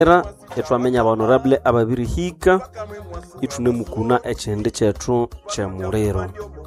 era etwamenya honorable ababirihika itune mukuna echende chetu chemurero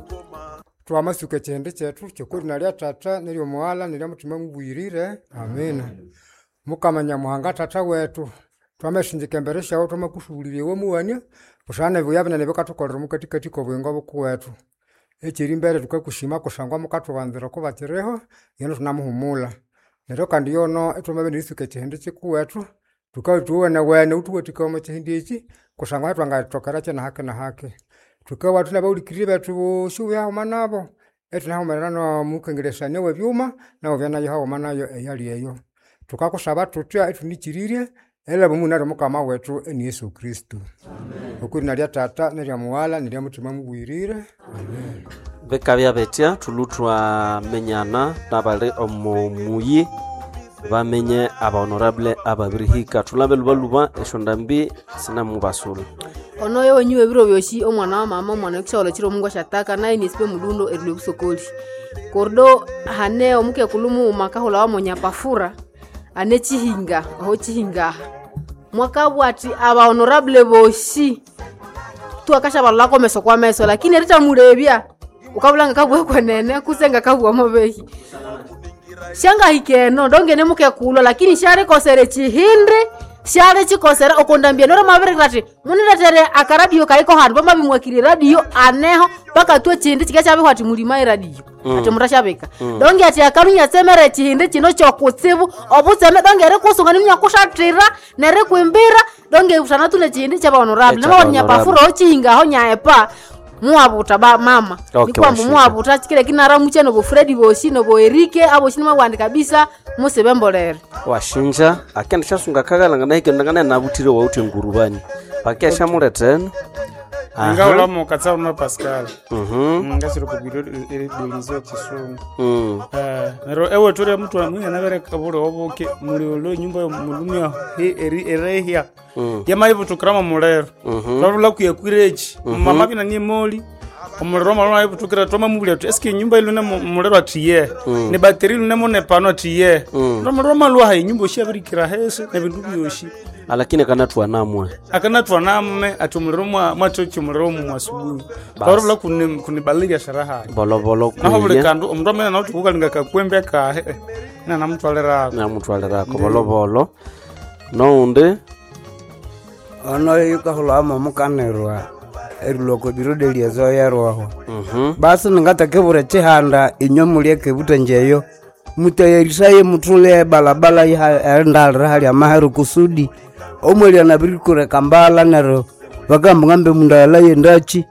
twamasuka echende chetu chokuri nalya tata nilyo mwala nilya mutima mubwirire amina mukamanya muhanga tata wetu twameshinjika mbere shawo twamakushulire wo muwania kushana buyabana nebekatukolera mukatikati ko bwengo bukwetu ekiri mbere tukakushima kushangwa mukatwanzira ko bakireho yeno tunamuhumula nero kandi yono etumebe nisuka echende chikuwetu tukatuwana wana utuwetika mu chindi iki kushangwa twangatokera cyana hake na hake tukawa tunabaulikirire batu shuya manabo etuna humerano mukengeresha newe byuma nawo byana yaho manayo eyali eyo tukakushaba tutya etunichirire ela bumunaro mukama wetu eni Yesu Kristo okuri nalya tata nalya muwala nalya mutima mubwirire amen bekabya betya tulutwa menyana nabale omuyi bamenye aba honorable ababirihika tulabe lubaluba eshondambi sina mubasulu ono yewe nyiwe biro byoshi omwana wa mama omwana w'ekisholo kiro mungu ashataka naye nisipe mudundo erile busokoli kordo hane omuke kulumu makahola wa monya pafura ane chihinga aho chihinga mwakabwati aba honorable boshi tuakasha balako meso kwa meso lakini rita murebya ukabulanga kabwe kwa nene kusenga kabwa mobehi shanga hikeno ndongene muke kulo lakini share kosere chihindre share chikosera okondambia noro mabere kati muniretere akaradio kaiko handu bamabimwakiri radio aneho paka tuwe chindi chikachabe hati mulima radio ati murashabeka donge ati akanunya semere chihindi chino chokutsibu obutseme donge re kusunga nimya kushatira nere kwimbira donge usana tule chindi chaba honorable nabo nya pafuro ochinga ho nyaepa muabuta ba mama nikwa muabuta chikile kinara mucheno bo Freddy boshi no bo Erike abo shinima wandi kabisa musebembolere washinja akenda shasunga kagalanga naike ndangana nabutire wa uti ngurubani pakesha mureteno ngaula mokatsa una Pascal ngasiro kubiro delizo chisungu nero ewe tore mtu amwe anabere kabure oboke muri lo nyumba yo mulumya erehia yama ibu tukrama mulero babula kuyekwirechi mama bina ni moli omulero mama ibu tukira toma mubule to eske nyumba ilune mulero atiye ne bateri ilune mone pano atiye nomulero malwa hayi nyumba shabirikira hese ne bindu byoshi alakini kanatwa namwe akanatwa namwe atumulero mwachocho mulero mwasubuhi barubula kunibalia sharaha bolobolo naho buli kandu omundu amene nauti kukalinga kakwembe ka na namutwalera ko bolobolo nonde ono yukahola mukanerwa eriloko birodelia zoyerwaho basi ningatake bure chihanda inyo mulieke butenjeyo mutayerisaye mutule balabala ya ndalra hali amaheru kusudi omweli anabirikure kambala nero bagambe mundala yendachi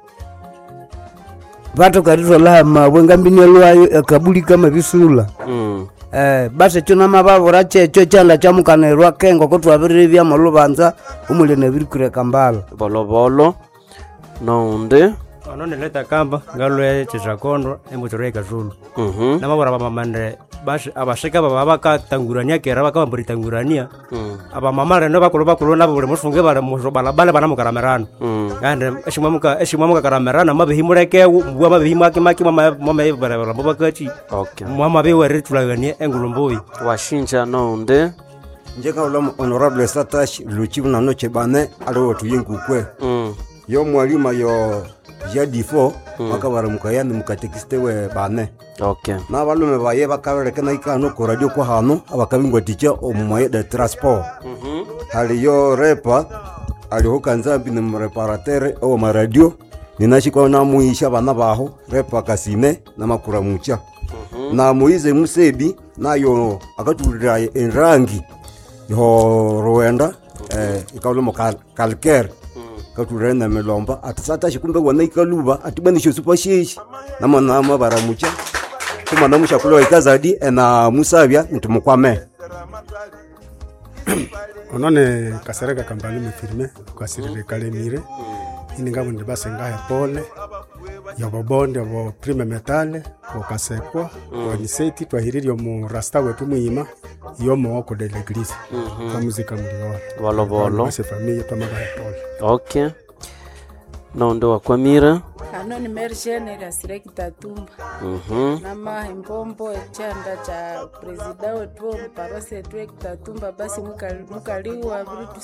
bato karito la mabwenga mbinelwayo akabuli kama bisula basi chuna mababura checho chanda chamukanerwa kengo kotwabiribya molubanza omweli anabirikure kambala bolobolo nonde anone leta kamba ngalwe chizakondo embutoreka zulu namabora bamamande bashi abasheka baba katangurania kera bakamburi tangurania aba mama reno bakolo nabo bure musunge bara bala bana mukaramerana kandi eshimwamuka karamerana mabihimureke bwa mabihimake mama bara bobakachi okay mama bewe retulagania engulomboyi washinja nonde njeka ulomo honorable Satash luchibu na noche bane alo tuyengukwe yo mwalima yo jadifo makabara mukayani mukatekiste we bane okay na balume baye bakabereke na ikano ko radio ko hano abakabingwa ticha omumaye de transport hali yo repa ali hokanza bine mreparateur o ma radio ninashikwa na muisha bana baho repa kasine na makura mucha na muize musebi nayo akatulira enrangi yo Rwanda ikawulo kalker katurena melomba atsata shikumbe wana ikaluba atibanisho supashishi nama baramucha kuma namusha kulo ikazadi na musabya ntumukwame onone kasereka kambali mfirme kasirire kalemire iningabo ndibasenga hepole yobobonde bo prime metale okasekwa waniseti twahiririo mu rasta wetu muima yo moko de l'église ka muzika mliwa bolobolo se famille tamaba hepole okay nondo wakwamira Ano ni merjene rasire Kitatumba. Nama Mbombo echanda cha presida wetu parose yetu Kitatumba basi mukaliwa vitu